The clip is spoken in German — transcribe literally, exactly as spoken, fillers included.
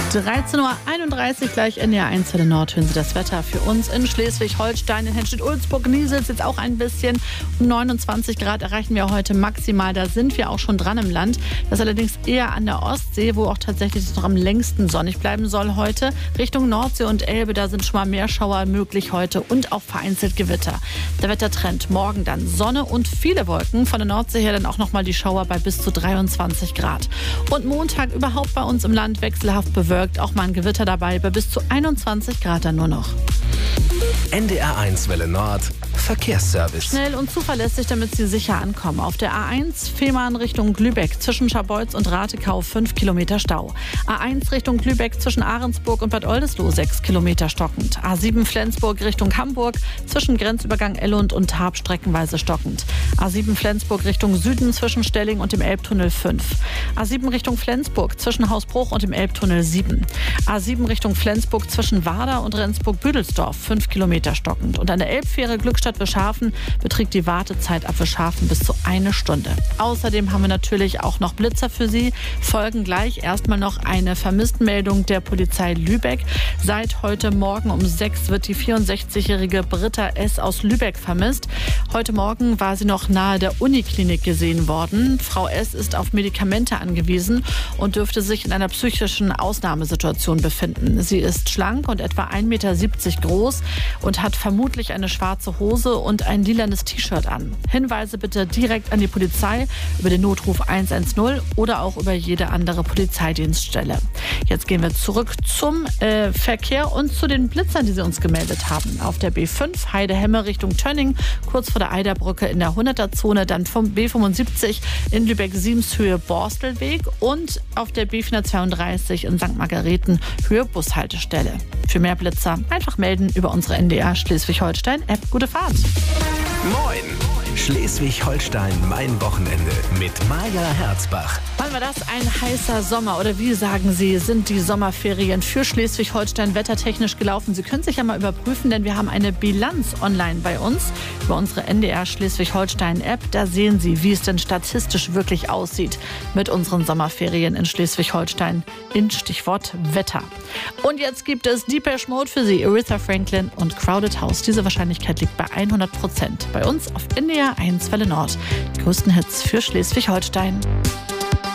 dreizehn Uhr einunddreißig, gleich N D R eins Welle Nord hören Sie das Wetter für uns in Schleswig-Holstein. In Henstedt-Ulzburg nieselt es jetzt auch ein bisschen. Um neunundzwanzig Grad erreichen wir heute maximal. Da sind wir auch schon dran im Land. Das allerdings eher an der Ostsee, wo auch tatsächlich es noch am längsten sonnig bleiben soll heute. Richtung Nordsee und Elbe, da sind schon mal mehr Schauer möglich heute und auch vereinzelt Gewitter. Der Wettertrend morgen dann Sonne und viele Wolken. Von der Nordsee her dann auch noch mal die Schauer bei bis zu dreiundzwanzig Grad. Und Montag überhaupt bei uns im Land wechselhaft bewölkt. Auch mal ein Gewitter dabei bei bis zu einundzwanzig Grad dann nur noch. N D R eins Welle Nord Verkehrsservice. Schnell und zuverlässig, damit Sie sicher ankommen. Auf der A eins Fehmarn Richtung Lübeck zwischen Scharbeutz und Ratekau fünf Kilometer Stau. A eins Richtung Lübeck zwischen Ahrensburg und Bad Oldesloe sechs Kilometer stockend. A sieben Flensburg Richtung Hamburg zwischen Grenzübergang Ellund und Tarp streckenweise stockend. A sieben Flensburg Richtung Süden zwischen Stelling und dem Elbtunnel fünf. A sieben Richtung Flensburg zwischen Hausbruch und dem Elbtunnel sieben. A sieben Richtung Flensburg zwischen Warder und Rendsburg-Büdelsdorf fünf Kilometer stockend. Und an der Elbfähre Glückstadt-Wischhafen beträgt die Wartezeit ab Wischhafen bis zu eine Stunde. Außerdem haben wir natürlich auch noch Blitzer für Sie. Folgen gleich erstmal noch eine Vermisstenmeldung der Polizei Lübeck. Seit heute Morgen um sechs wird die vierundsechzigjährige Britta S. aus Lübeck vermisst. Heute Morgen war sie noch nahe der Uniklinik gesehen worden. Frau S. ist auf Medikamente angewiesen und dürfte sich in einer psychischen Ausnahmesituation befinden. Sie ist schlank und etwa ein Meter siebzig groß und hat vermutlich eine schwarze Hose und ein lilanes T-Shirt an. Hinweise bitte direkt an die Polizei über den Notruf eins eins null oder auch über jede andere Polizeidienststelle. Jetzt gehen wir zurück zum äh, Verkehr und zu den Blitzern, die Sie uns gemeldet haben. Auf der B fünf Heide-Hemme Richtung Tönning, kurz vor der Eiderbrücke in der hunderter-Zone, dann vom B fünfundsiebzig in Lübeck-Siemshöhe Borstelweg und auf der B vierhundertzweiunddreißig in Sankt Margareten Höhe Bushaltestelle. Für mehr Blitzer einfach melden über unsere N D R Schleswig-Holstein-App. Gute Fahrt! Moin! Schleswig-Holstein, mein Wochenende mit Maja Herzbach. Wann war das? Ein heißer Sommer oder wie sagen Sie, sind die Sommerferien für Schleswig-Holstein wettertechnisch gelaufen? Sie können sich ja mal überprüfen, denn wir haben eine Bilanz online bei uns über unsere N D R Schleswig-Holstein-App. Da sehen Sie, wie es denn statistisch wirklich aussieht mit unseren Sommerferien in Schleswig-Holstein in Stichwort Wetter. Und jetzt gibt es Depeche Mode für Sie, Aretha Franklin und Crowded House. Diese Wahrscheinlichkeit liegt bei hundert Prozent. Bei uns auf N D R eins Welle Nord. Die größten Hits für Schleswig-Holstein.